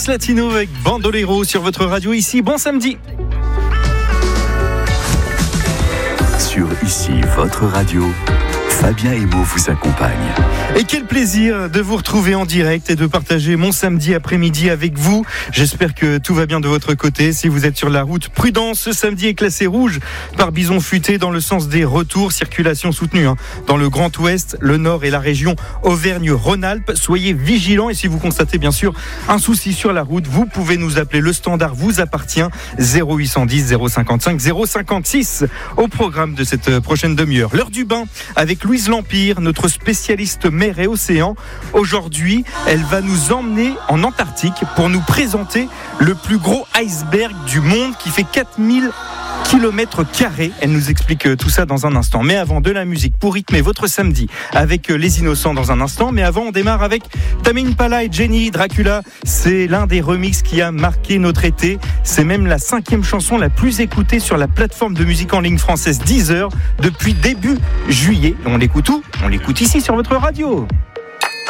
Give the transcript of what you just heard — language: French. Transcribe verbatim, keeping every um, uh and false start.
Dance Latino avec Bandolero sur votre radio ici. Bon samedi. Sur Ici, votre radio, Fabien Emo vous accompagne. Et quel plaisir de vous retrouver en direct et de partager mon samedi après-midi avec vous. J'espère que tout va bien de votre côté. Si vous êtes sur la route, prudence, ce samedi est classé rouge par bison futé dans le sens des retours. Circulation soutenue hein, dans le Grand Ouest, le Nord et la région Auvergne-Rhône-Alpes. Soyez vigilants et si vous constatez bien sûr un souci sur la route, vous pouvez nous appeler. Le standard vous appartient. zéro huit cent dix zéro cinquante-cinq zéro cinquante-six au programme de cette prochaine demi-heure. L'heure du bain avec Louise Lampire, notre spécialiste mer et océan. Aujourd'hui, elle va nous emmener en Antarctique pour nous présenter le plus gros iceberg du monde qui fait quatre mille kilomètres carrés. Elle nous explique tout ça dans un instant. Mais avant, de la musique pour rythmer votre samedi avec Les Innocents dans un instant. Mais avant, on démarre avec Tame Impala et Jenny Dracula. C'est l'un des remixes qui a marqué notre été. C'est même la cinquième chanson la plus écoutée sur la plateforme de musique en ligne française Deezer depuis début juillet. On l'écoute où ? On l'écoute ici sur votre radio.